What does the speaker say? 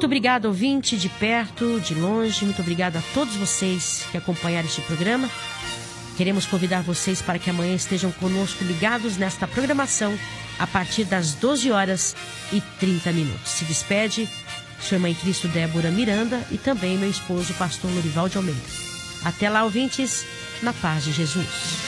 Muito obrigado, ouvinte, de perto, de longe. Muito obrigado a todos vocês que acompanharam este programa. Queremos convidar vocês para que amanhã estejam conosco ligados nesta programação a partir das 12h30. Se despede sua irmã em Cristo, Débora Miranda, e também meu esposo, pastor Lorival de Almeida. Até lá, ouvintes, na paz de Jesus.